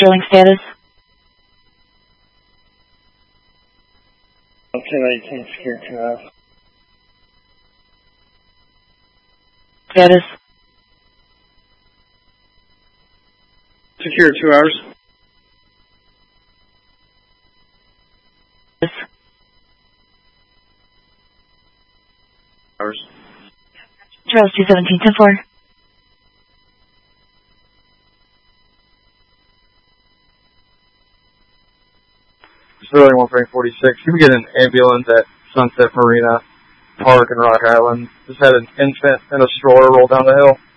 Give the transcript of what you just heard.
Sterling status. 1018 secure 2 hours. Status. Secure 2 hours. Yes. Hours. Charles 217, 10-4. Civilian 146, can we get an ambulance at Sunset Marina Park in Rock Island? Just had an infant and a stroller roll down the hill.